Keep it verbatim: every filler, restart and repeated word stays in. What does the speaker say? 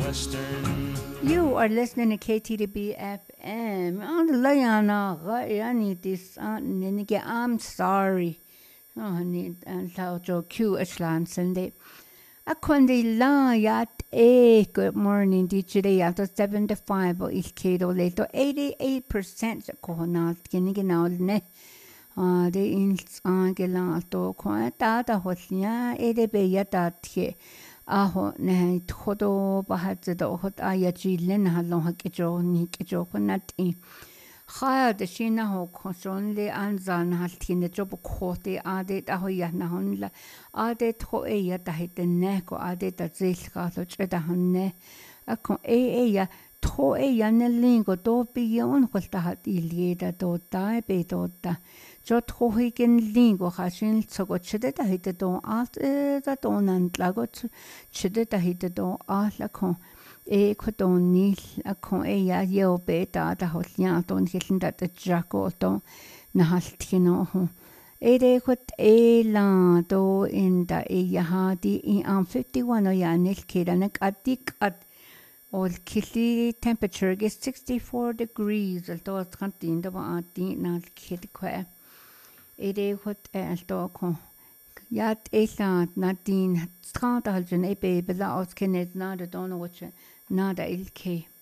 Western. You are listening to K T D B F M. I'm sorry. Oh, need and so Q Island Sunday. A kundi la yat a good morning today after seventy five or is Kato later eighty eight percent kohonal kiniginal ne. Ah, the ins angelato quantata hosnia ede beyata tie. Aho ne todo bahatzo hot ayajilin halon hakijo ni kijo kunati. Chaya de Shina ho consonle anzan haltin the job kote ade ahoya na honla ade to eya tahite neko ade da zilka so cheda honne akon e eya to eya ne lingo do biyon kolta hat ilieda do ta be do ta jo to higen lingo hashin sogo chede da hite do alt da donan lago chede da hite do ala kon e kodoni a kon e ya yo beta da hosnya don hilden da jako don na haltino ho e de kot e la do in da e ya ha di in am fifty-one o ya nil kedanek adik at all kili temperature is sixty-four degrees al do kantin da ba ati na kid kwa e de kot e do kon Yat ella Nadine trente halten e be bela auskennet na de donne watche na da ilke